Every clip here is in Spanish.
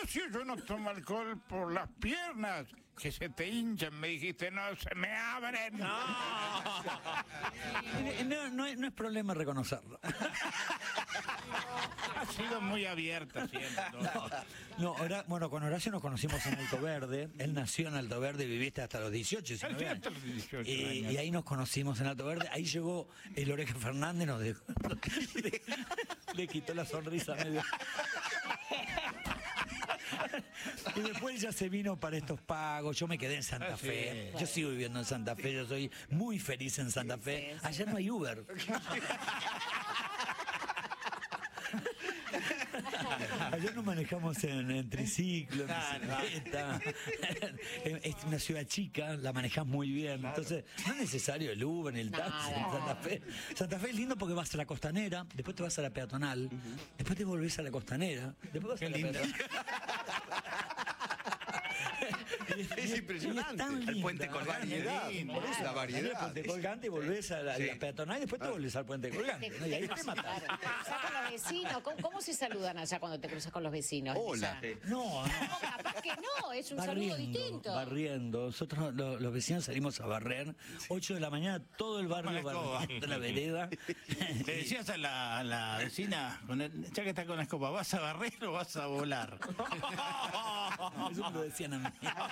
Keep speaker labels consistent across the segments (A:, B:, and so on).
A: Lucio, yo no tomo alcohol por las piernas, que se te hinchan, me dijiste, no, se me abren.
B: No es problema reconocerlo.
A: Ha sido muy abierta siempre.
B: Bueno, con Horacio nos conocimos en Alto Verde. Él nació en Alto Verde, viviste hasta los 18, 19 años. Y ahí nos conocimos en Alto Verde. Ahí llegó el Oreja Fernández, nos dejó, le quitó la sonrisa medio. Y después ya se vino para estos pagos. Yo me quedé en Santa Fe. Yo sigo viviendo en Santa Fe. Yo soy muy feliz en Santa Fe. Allá no hay Uber. Allá nos manejamos en triciclo, en bicicleta. Es una ciudad chica, la manejás muy bien. Entonces, no es necesario el Uber ni el taxi en Santa Fe. Santa Fe es lindo porque vas a la costanera, después te vas a la peatonal, después te volvés a la costanera, después vas a la peatonal.
C: Es impresionante.
B: El
C: puente colgante. La variedad.
B: El puente colgante y volvés a la peatonal y después te volvés al puente colgante. ¿No? Y ahí te matás.
D: Te cruzás con los vecinos. ¿Cómo se saludan allá cuando te cruzas con los vecinos?
C: Hola.
D: No, capaz que no, es un saludo distinto.
B: Barriendo. Nosotros los vecinos salimos a barrer. 8 de la mañana, todo el barrio barriendo la vereda.
A: Le decías a la vecina, ya que está con la escoba, ¿vas a barrer o vas a volar?
B: Eso me lo decían a mí.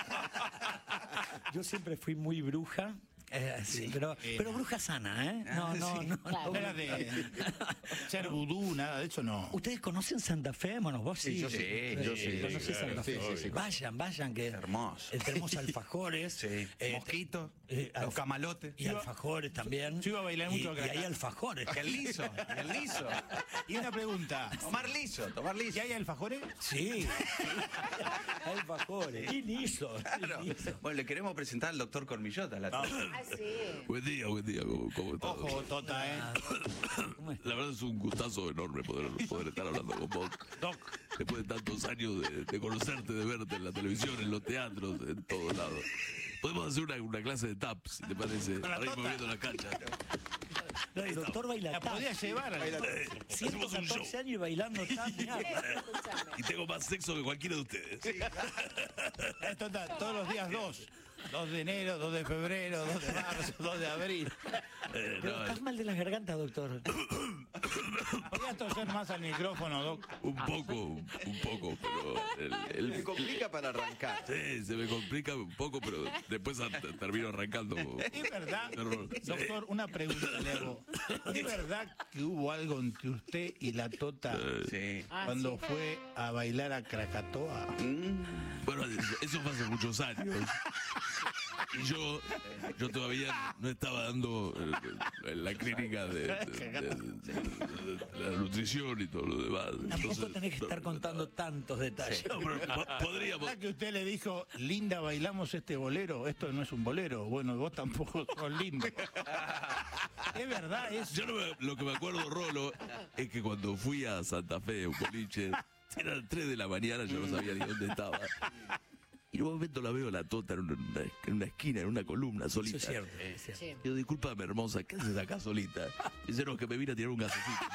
B: Yo siempre fui muy bruja. Sí, pero bruja sana, ¿eh? No.
A: Era de ser vudú, nada de eso no.
B: ¿Ustedes conocen Santa Fe? Bueno, vos sí.
C: Yo sí.
B: ¿Conocés Santa Fe? Sí. Vayan, que
C: hermoso.
B: Tenemos alfajores.
C: Mosquitos, los camalotes.
B: Y alfajores también.
A: Yo iba a bailar mucho acá.
B: Y hay alfajores.
C: El liso.
A: Y una pregunta.
C: Tomar liso.
A: ¿Y hay alfajores?
B: Sí. Alfajores. Y liso.
C: Claro. Bueno, le queremos presentar al doctor Cormillota.
E: Buen día, ¿cómo estás?
A: Ojo, Tota,
E: La verdad es un gustazo enorme poder estar hablando con vos.
A: Doc.
E: Después de tantos años de conocerte, de verte en la televisión, en los teatros, en todos lados. Podemos hacer una clase de tap, si te parece, para ir moviendo la cancha.
B: El doctor baila
A: La
B: tap.
A: podía llevar.
B: 114 años y bailando tap.
E: Y tengo más sexo que cualquiera de ustedes.
A: Tota, todos los días 2. 2 de enero, 2 de febrero, 2 de marzo, 2 de abril.
B: Pero estás mal de las gargantas, doctor.
A: ¿Podrías toser más al micrófono, Doc?
E: Un poco, pero...
C: Se complica para arrancar.
E: Sí, se me complica un poco, pero después termino arrancando.
A: ¿Es verdad? Doctor, una pregunta le hago. ¿Es verdad que hubo algo entre usted y la Tota cuando fue a bailar a Krakatoa?
E: Bueno, eso fue hace muchos años. Y yo todavía no estaba dando la clínica de la nutrición y todo lo demás.
B: Tampoco tenés que estar contando tantos detalles.
E: No, pero podríamos.
A: ¿Verdad que usted le dijo, linda, bailamos este bolero? Esto no es un bolero. Bueno, vos tampoco sos lindo. Es verdad eso.
E: Yo lo que me acuerdo, Rolo, es que cuando fui a Santa Fe, un boliche, eran 3 de la mañana, yo no sabía ni dónde estaba. Y en un momento la veo a la Tota en una esquina, en una columna, solita.
B: Eso es cierto.
D: Sí.
E: Digo, discúlpame, hermosa, ¿qué haces acá solita? Dice, no, que me vine a tirar un gasecito.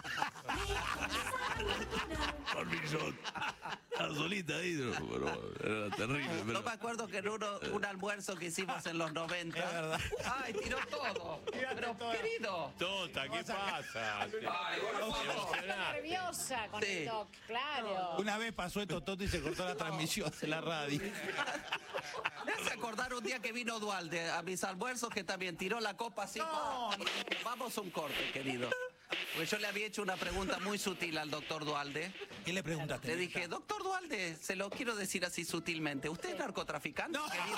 E: Cormillot. Estaba solita ahí, pero era terrible. Pero...
F: No me acuerdo que en un almuerzo que hicimos en los 90.
A: Es verdad.
F: Ay, tiró todo. Pero, querido.
A: Tota, ¿qué pasa?
D: Está nerviosa con el Doc, claro.
A: Una vez pasó esto, Tota, y se cortó la transmisión de la radio.
F: Me hace acordar un día que vino Dualde a mis almuerzos que también tiró la copa así. Vamos a un corte, querido. Porque yo le había hecho una pregunta muy sutil al doctor Dualde.
B: ¿Qué le preguntaste?
F: Le dije, doctor Dualde, se lo quiero decir así sutilmente. ¿Usted es narcotraficante, querido?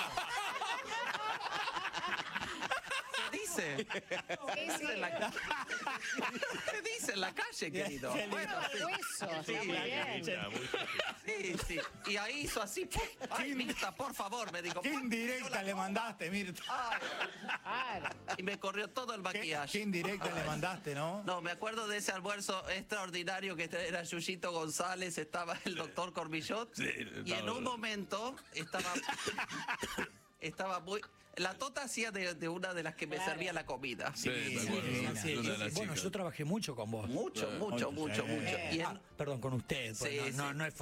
F: ¿Qué dice? ¿Qué dice en la calle, querido?
D: Bueno, hueso, está muy bien.
F: Sí. Y ahí hizo así. Ay, Mirta, por favor, me dijo.
A: ¿Qué indirecta le mandaste, Mirta?
F: Y me corrió todo el maquillaje.
A: ¿Qué indirecta le mandaste, no?
F: No, me acuerdo de ese almuerzo extraordinario que era Yuyito González, estaba el doctor Cormillot.
E: Sí,
F: y en un momento estaba muy... La Tota hacía de una de las que me servía la comida.
E: Sí, me acuerdo.
B: Bueno, yo trabajé mucho con vos.
F: Mucho.
B: Perdón, con usted. Pues no es